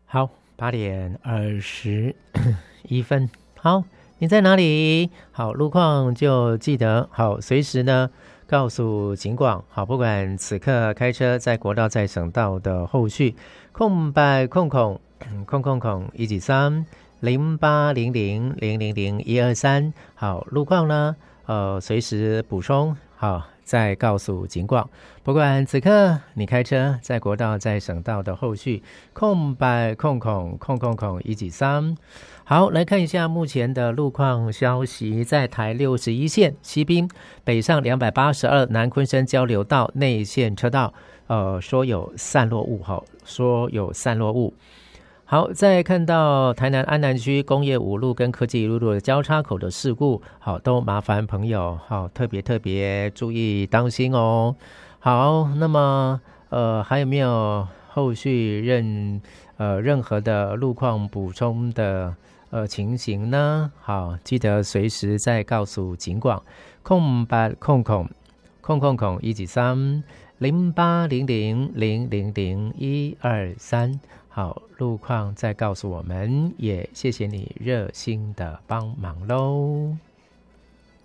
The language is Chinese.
好，8:21。好，你在哪里？好，路况就记得好，随时呢告诉警广。好，不管此刻开车在国道在省道的后续，空白空空1930800000123。好，路况呢随时补充。好，再告诉警广。不管此刻你开车在国道在省道的后续，空白193。好，来看一下目前的路况消息。在台61线西滨北上282南昆山交流道内线车道说有散落物。好，再看到台南安南区工业五路跟科技路的交叉口的事故，好，都麻烦朋友好特别注意当心哦。好，那么还有没有后续任何的路况补充的情形呢？好，记得随时再告诉警广。1230800000123。好，路况再告诉我们，也谢谢你热心的帮忙喽。